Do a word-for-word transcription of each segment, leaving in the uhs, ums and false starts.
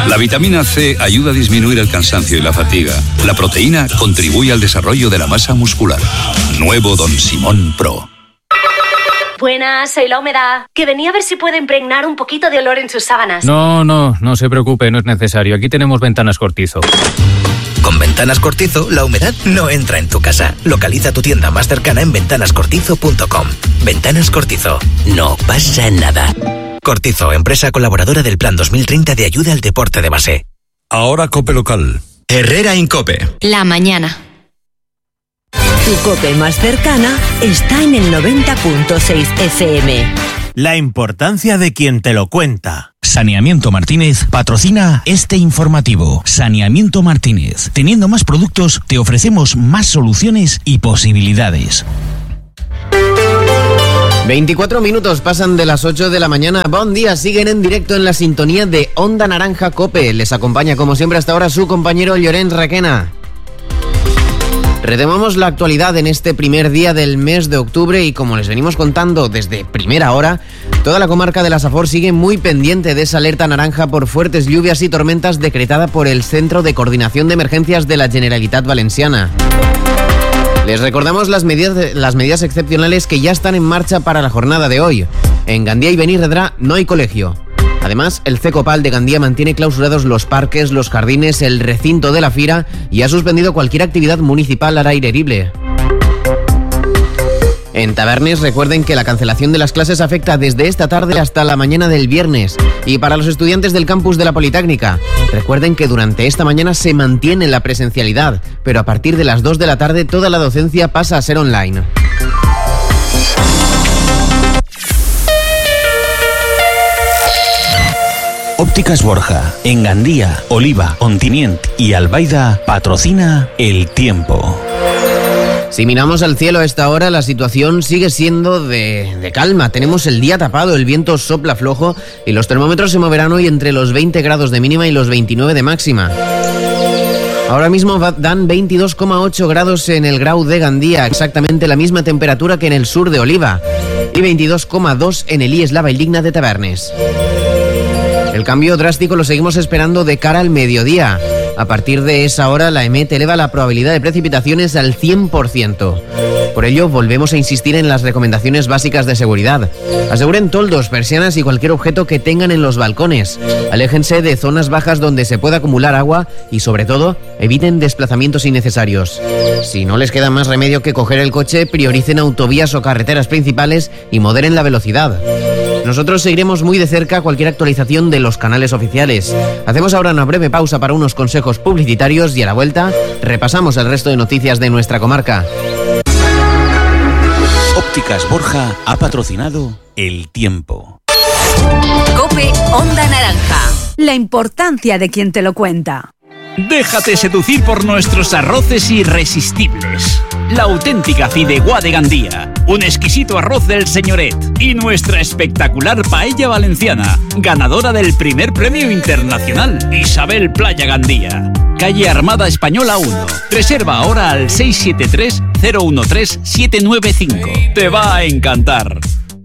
La vitamina C ayuda a disminuir el cansancio y la fatiga. La proteína contribuye al desarrollo de la masa muscular. Nuevo Don Simón Pro. Buenas, soy la humedad. Que venía a ver si puede impregnar un poquito de olor en sus sábanas. No, no, no se preocupe, no es necesario. Aquí tenemos Ventanas Cortizo. Con Ventanas Cortizo, la humedad no entra en tu casa. Localiza tu tienda más cercana en ventanas cortizo punto com. Ventanas Cortizo. No pasa nada. Cortizo, empresa colaboradora del Plan dos mil treinta de ayuda al deporte de base. Ahora COPE local. Herrera Incope. La mañana. Tu COPE más cercana está en el noventa punto seis F M. La importancia de quien te lo cuenta. Saneamiento Martínez patrocina este informativo. Saneamiento Martínez. Teniendo más productos, te ofrecemos más soluciones y posibilidades. veinticuatro minutos pasan de las ocho de la mañana. Buen día, siguen en directo en la sintonía de Onda Naranja COPE. Les acompaña como siempre hasta ahora su compañero Llorenç Requena. Retomamos la actualidad en este primer día del mes de octubre y como les venimos contando desde primera hora, toda la comarca de la Safor sigue muy pendiente de esa alerta naranja por fuertes lluvias y tormentas decretada por el Centro de Coordinación de Emergencias de la Generalitat Valenciana. Les recordamos las medidas, las medidas excepcionales que ya están en marcha para la jornada de hoy. En Gandía y Benirredrà no hay colegio. Además, el CECOPAL de Gandía mantiene clausurados los parques, los jardines, el recinto de la Fira y ha suspendido cualquier actividad municipal al aire libre. En Tavernes recuerden que la cancelación de las clases afecta desde esta tarde hasta la mañana del viernes. Y para los estudiantes del campus de la Politécnica, recuerden que durante esta mañana se mantiene la presencialidad, pero a partir de las dos de la tarde toda la docencia pasa a ser online. Ópticas Borja, en Gandía, Oliva, Ontinyent y Albaida patrocina el tiempo. Si miramos al cielo a esta hora, la situación sigue siendo de, de calma. Tenemos el día tapado, el viento sopla flojo y los termómetros se moverán hoy entre los veinte grados de mínima y los veintinueve de máxima. Ahora mismo dan veintidós coma ocho grados en el Grau de Gandía, exactamente la misma temperatura que en el sur de Oliva, y veintidós coma dos en el I E S La Valldigna de Tavernes. El cambio drástico lo seguimos esperando de cara al mediodía. A partir de esa hora, la EMET eleva la probabilidad de precipitaciones al cien por ciento. Por ello, volvemos a insistir en las recomendaciones básicas de seguridad. Aseguren toldos, persianas y cualquier objeto que tengan en los balcones. Aléjense de zonas bajas donde se pueda acumular agua y, sobre todo, eviten desplazamientos innecesarios. Si no les queda más remedio que coger el coche, prioricen autovías o carreteras principales y moderen la velocidad. Nosotros seguiremos muy de cerca cualquier actualización de los canales oficiales. Hacemos ahora una breve pausa para unos consejos publicitarios y a la vuelta repasamos el resto de noticias de nuestra comarca. Ópticas Borja ha patrocinado el tiempo. COPE Onda Naranja. La importancia de quien te lo cuenta. Déjate seducir por nuestros arroces irresistibles. La auténtica fideuá de Gandía, un exquisito arroz del Señoret y nuestra espectacular paella valenciana, ganadora del primer premio internacional Isabel Playa Gandía. Calle Armada Española uno. Reserva ahora al seis siete tres, cero uno tres, siete nueve cinco. Te va a encantar.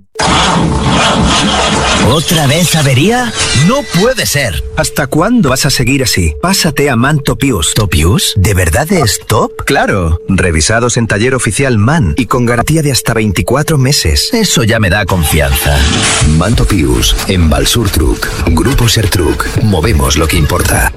¿Otra vez avería? No puede ser. ¿Hasta cuándo vas a seguir así? Pásate a MAN Topius. ¿Topius? ¿De verdad es top? Claro. Revisados en taller oficial MAN y con garantía de hasta veinticuatro meses. Eso ya me da confianza. MAN Topius, en Balsur Truck. Grupo Sertruc. Movemos lo que importa.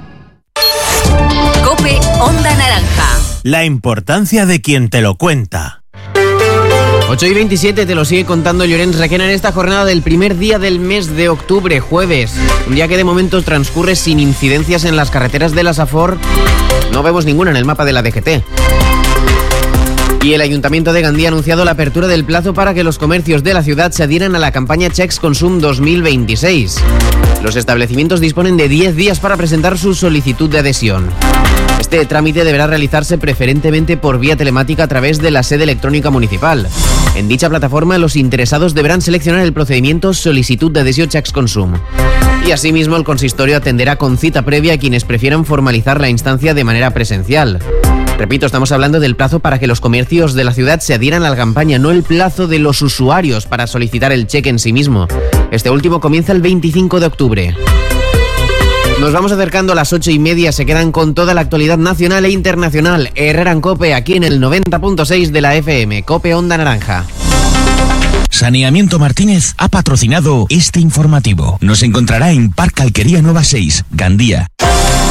COPE Onda Naranja. La importancia de quien te lo cuenta. ocho y veintisiete te lo sigue contando Llorenç Requena en esta jornada del primer día del mes de octubre, jueves. Un día que de momento transcurre sin incidencias en las carreteras de la Safor. No vemos ninguna en el mapa de la D G T. Y el Ayuntamiento de Gandía ha anunciado la apertura del plazo para que los comercios de la ciudad se adhieran a la campaña Cheques Consum dos mil veintiséis. Los establecimientos disponen de diez días para presentar su solicitud de adhesión. Este trámite deberá realizarse preferentemente por vía telemática a través de la sede electrónica municipal. En dicha plataforma, los interesados deberán seleccionar el procedimiento Solicitud de adhesión Cheques Consum. Y asimismo, el consistorio atenderá con cita previa a quienes prefieran formalizar la instancia de manera presencial. Repito, estamos hablando del plazo para que los comercios de la ciudad se adhieran a la campaña, no el plazo de los usuarios para solicitar el cheque en sí mismo. Este último comienza el veinticinco de octubre. Nos vamos acercando a las ocho y media, se quedan con toda la actualidad nacional e internacional. Herrera en COPE, aquí en el noventa punto seis de la F M, COPE Onda Naranja. Saneamiento Martínez ha patrocinado este informativo. Nos encontrará en Parque Alquería Nueva seis, Gandía.